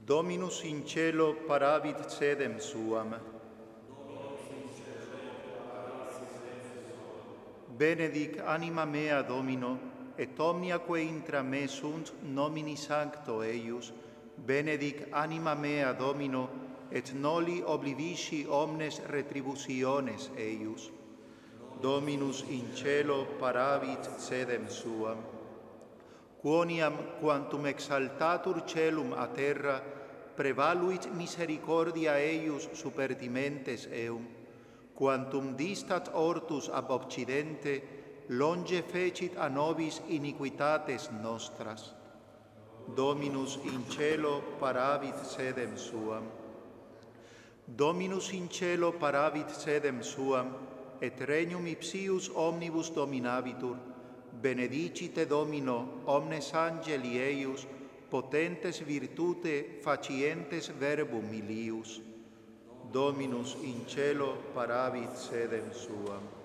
Dominus in cielo paravit sedem suam. Benedic anima mea Domino, et omniaque intra me sunt nomini sancto eius, benedic anima mea Domino, et noli oblivisci omnes retributiones eius. Dominus in cielo paravit sedem suam. Quoniam quantum exaltatur celum a terra, prevaluit misericordia eius super dimentes eum, quantum distat ortus ab occidente, longe fecit a nobis iniquitates nostras. Dominus in cielo paravit sedem suam. Dominus in cielo paravit sedem suam, et regnum ipsius omnibus dominabitur. Benedicite Domino, omnes angeli eius, potentes virtute facientes verbum ilius. Dominus in cielo paravit sedem suam.